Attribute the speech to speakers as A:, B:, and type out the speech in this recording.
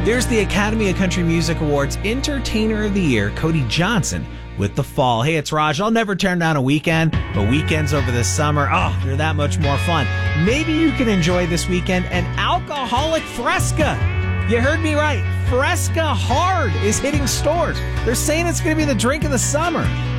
A: There's the Academy of Country Music Awards Entertainer of the Year, Cody Johnson, with The Fall. Hey, it's Raj. I'll never turn down a weekend, but weekends over the summer, they're that much more fun. Maybe you can enjoy this weekend an alcoholic Fresca. You heard me right. Fresca Hard is hitting stores. They're saying it's going to be the drink of the summer.